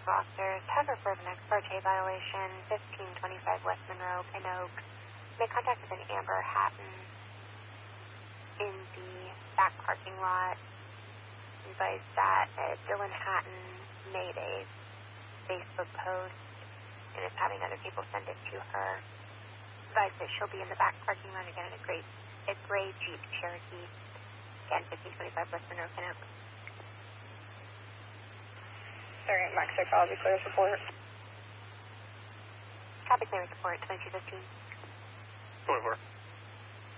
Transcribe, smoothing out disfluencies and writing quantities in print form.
Officers have referred an ex parte violation, 1525 West Monroe, Pin Oak. They contacted an Amber Hatton in the back parking lot. Advised that Dylan Hatton made a Facebook post and is having other people send it to her. Advised that she'll be in the back parking lot again in a gray Jeep Cherokee. Again, 1525 West Monroe, Pin Oak. Sergeant Max Psychology clearance report. Copy clearance report, 2215. 24.